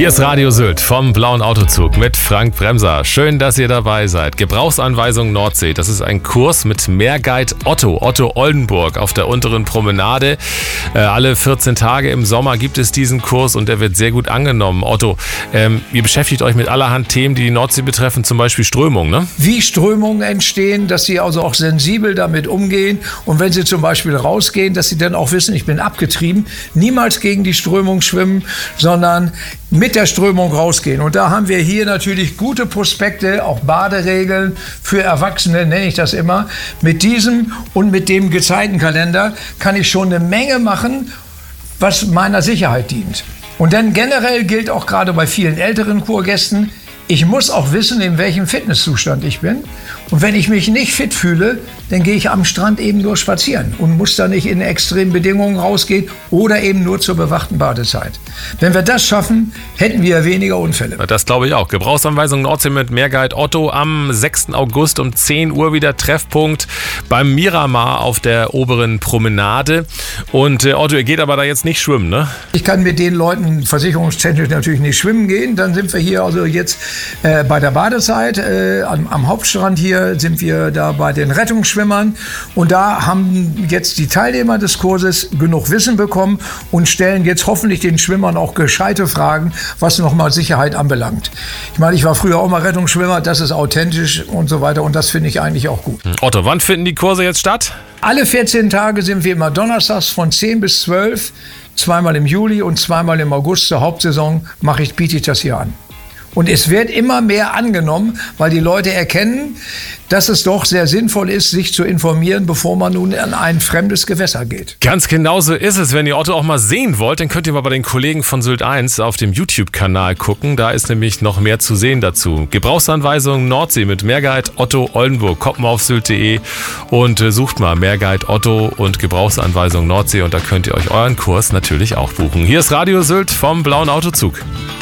Hier ist Radio Sylt vom Blauen Autozug mit Frank Bremser. Schön, dass ihr dabei seid. Gebrauchsanweisung Nordsee. Das ist ein Kurs mit Meerguide Otto Oldenburg auf der unteren Promenade. Alle 14 Tage im Sommer gibt es diesen Kurs und der wird sehr gut angenommen. Otto, ihr beschäftigt euch mit allerhand Themen, die Nordsee betreffen, zum Beispiel Strömung, ne? Wie Strömungen entstehen, dass sie also auch sensibel damit umgehen und wenn sie zum Beispiel rausgehen, dass sie dann auch wissen, ich bin abgetrieben, niemals gegen die Strömung schwimmen, sondern mit der Strömung rausgehen. Und da haben wir hier natürlich gute Prospekte, auch Baderegeln für Erwachsene, nenne ich das immer. Mit diesem und mit dem Gezeitenkalender kann ich schon eine Menge machen, was meiner Sicherheit dient. Und dann generell gilt auch gerade bei vielen älteren Kurgästen, ich muss auch wissen, in welchem Fitnesszustand ich bin. Und wenn ich mich nicht fit fühle, dann gehe ich am Strand eben nur spazieren und muss da nicht in extremen Bedingungen rausgehen oder eben nur zur bewachten Badezeit. Wenn wir das schaffen, hätten wir weniger Unfälle. Das glaube ich auch. Gebrauchsanweisung Nordsee mit Meerguide Otto am 6. August um 10 Uhr wieder Treffpunkt beim Miramar auf der oberen Promenade. Und Otto, ihr geht aber da jetzt nicht schwimmen, ne? Ich kann mit den Leuten versicherungstechnisch natürlich nicht schwimmen gehen. Dann sind wir hier also jetzt bei der Badezeit. Am Hauptstrand hier sind wir da bei den Rettungsschwimmern. Und da haben jetzt die Teilnehmer des Kurses genug Wissen bekommen und stellen jetzt hoffentlich den Schwimmern auch gescheite Fragen, was nochmal Sicherheit anbelangt. Ich meine, ich war früher auch mal Rettungsschwimmer, das ist authentisch und so weiter und das finde ich eigentlich auch gut. Otto, wann finden die Kurse jetzt statt? Alle 14 Tage sind wir immer donnerstags von 10 bis 12, zweimal im Juli und zweimal im August zur Hauptsaison biete ich das hier an. Und es wird immer mehr angenommen, weil die Leute erkennen, dass es doch sehr sinnvoll ist, sich zu informieren, bevor man nun in ein fremdes Gewässer geht. Ganz genau so ist es. Wenn ihr Otto auch mal sehen wollt, dann könnt ihr mal bei den Kollegen von Sylt 1 auf dem YouTube-Kanal gucken. Da ist nämlich noch mehr zu sehen dazu. Gebrauchsanweisung Nordsee mit Meerguide Otto Oldenburg. Kommt mal auf sylt.de und sucht mal Meerguide Otto und Gebrauchsanweisung Nordsee und da könnt ihr euch euren Kurs natürlich auch buchen. Hier ist Radio Sylt vom Blauen Autozug.